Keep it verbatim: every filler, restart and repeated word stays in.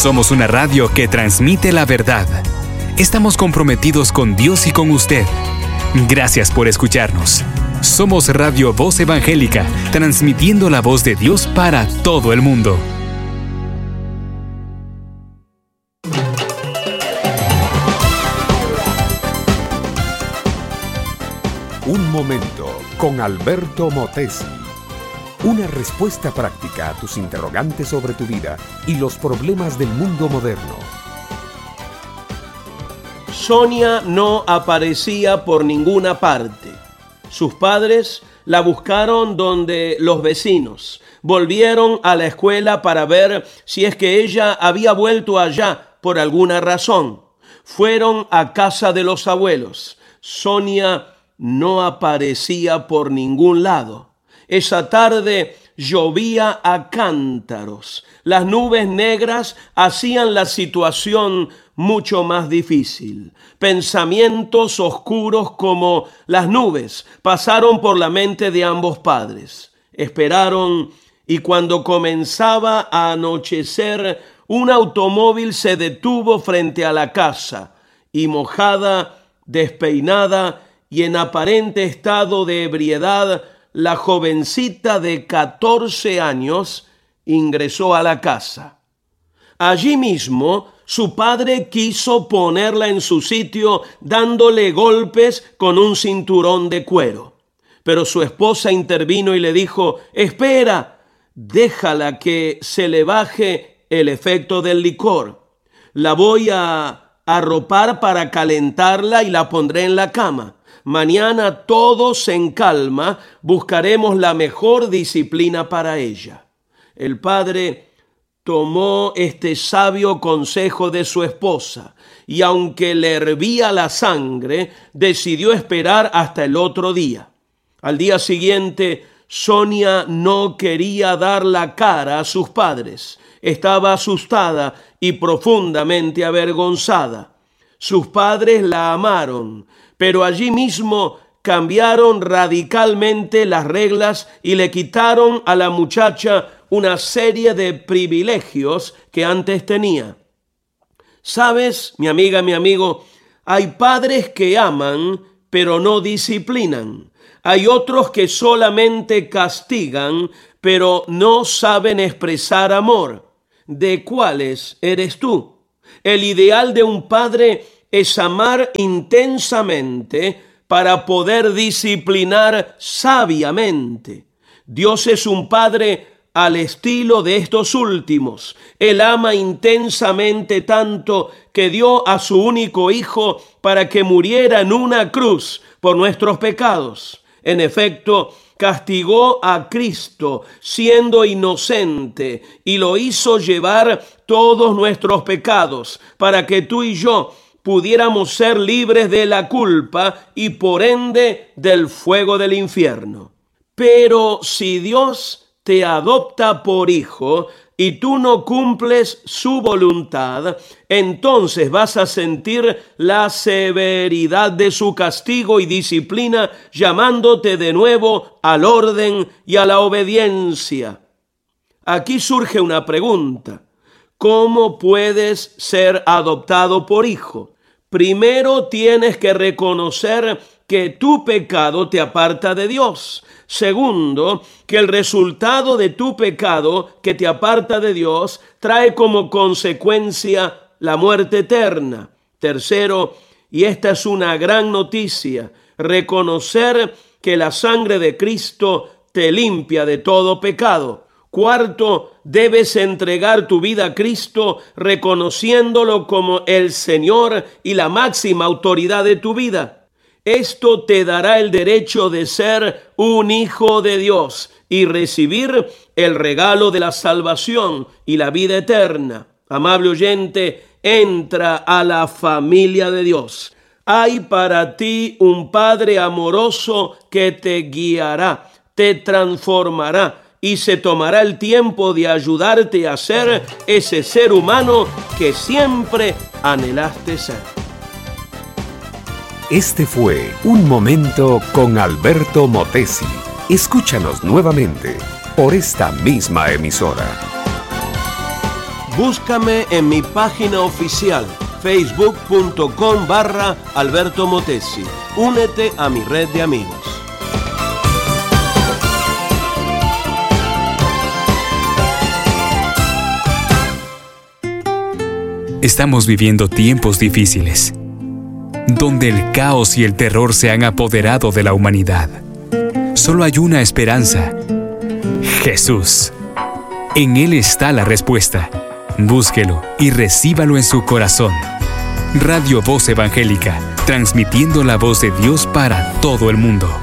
Somos una radio que transmite la verdad. Estamos comprometidos con Dios y con usted. Gracias por escucharnos. Somos Radio Voz Evangélica, transmitiendo la voz de Dios para todo el mundo. Un momento con Alberto Motesi. Una respuesta práctica a tus interrogantes sobre tu vida y los problemas del mundo moderno. Sonia no aparecía por ninguna parte. Sus padres la buscaron donde los vecinos. Volvieron a la escuela para ver si es que ella había vuelto allá por alguna razón. Fueron a casa de los abuelos. Sonia no aparecía por ningún lado. Esa tarde llovía a cántaros. Las nubes negras hacían la situación mucho más difícil. Pensamientos oscuros como las nubes pasaron por la mente de ambos padres. Esperaron y cuando comenzaba a anochecer, un automóvil se detuvo frente a la casa y mojada, despeinada y en aparente estado de ebriedad, la jovencita de catorce años ingresó a la casa. Allí mismo, su padre quiso ponerla en su sitio dándole golpes con un cinturón de cuero. Pero su esposa intervino y le dijo: «Espera, déjala que se le baje el efecto del licor. La voy a arropar para calentarla y la pondré en la cama. Mañana todos en calma buscaremos la mejor disciplina para ella». El padre tomó este sabio consejo de su esposa y aunque le hervía la sangre, decidió esperar hasta el otro día. Al día siguiente, Sonia no quería dar la cara a sus padres. Estaba asustada y profundamente avergonzada. Sus padres la amaron, pero allí mismo cambiaron radicalmente las reglas y le quitaron a la muchacha una serie de privilegios que antes tenía. ¿Sabes, mi amiga, mi amigo? Hay padres que aman, pero no disciplinan. Hay otros que solamente castigan, pero no saben expresar amor. ¿De cuáles eres tú? El ideal de un padre es amar intensamente para poder disciplinar sabiamente. Dios es un padre al estilo de estos últimos. Él ama intensamente tanto que dio a su único hijo para que muriera en una cruz por nuestros pecados. En efecto, castigó a Cristo siendo inocente y lo hizo llevar todos nuestros pecados para que tú y yo pudiéramos ser libres de la culpa y por ende del fuego del infierno. Pero si Dios te adopta por hijo y tú no cumples su voluntad, entonces vas a sentir la severidad de su castigo y disciplina, llamándote de nuevo al orden y a la obediencia. Aquí surge una pregunta: ¿cómo puedes ser adoptado por hijo? Primero tienes que reconocer que tu pecado te aparta de Dios. Segundo, que el resultado de tu pecado que te aparta de Dios trae como consecuencia la muerte eterna. Tercero, y esta es una gran noticia, reconocer que la sangre de Cristo te limpia de todo pecado. Cuarto, debes entregar tu vida a Cristo reconociéndolo como el Señor y la máxima autoridad de tu vida. Esto te dará el derecho de ser un hijo de Dios y recibir el regalo de la salvación y la vida eterna. Amable oyente, entra a la familia de Dios. Hay para ti un Padre amoroso que te guiará, te transformará y se tomará el tiempo de ayudarte a ser ese ser humano que siempre anhelaste ser. Este fue Un Momento con Alberto Motesi. Escúchanos nuevamente por esta misma emisora. Búscame en mi página oficial, facebook.com barra Alberto Motesi. Únete a mi red de amigos. Estamos viviendo tiempos difíciles, donde el caos y el terror se han apoderado de la humanidad. Solo hay una esperanza: Jesús. En Él está la respuesta. Búsquelo y recíbalo en su corazón. Radio Voz Evangélica, transmitiendo la voz de Dios para todo el mundo.